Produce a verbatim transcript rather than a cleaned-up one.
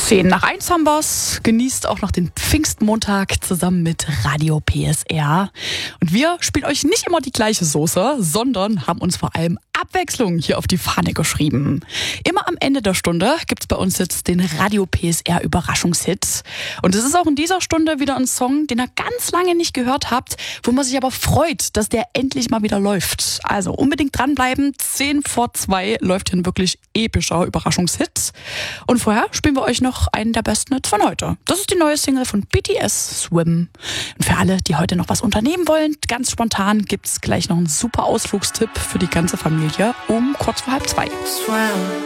Zehn nach eins haben wir's. Genießt auch noch den Pfingstmontag zusammen mit Radio P S R. Und wir spielen euch nicht immer die gleiche Soße, sondern haben uns vor allem Abwechslung hier auf die Fahne geschrieben. Immer am Ende der Stunde gibt's bei uns jetzt den Radio P S R Überraschungshit. Und es ist auch in dieser Stunde wieder ein Song, den ihr ganz lange nicht gehört habt, wo man sich aber freut, dass der endlich mal wieder läuft. Also unbedingt dranbleiben. Zehn vor zwei läuft hier ein wirklich epischer Überraschungshit. Und vorher spielen wir euch noch einen der besten Hits von heute. Das ist die neue Single von B T S, Swim. Und für alle, die heute noch was unternehmen wollen, ganz spontan gibt's gleich noch einen super Ausflugstipp für die ganze Familie um kurz vor halb zwei. Swim.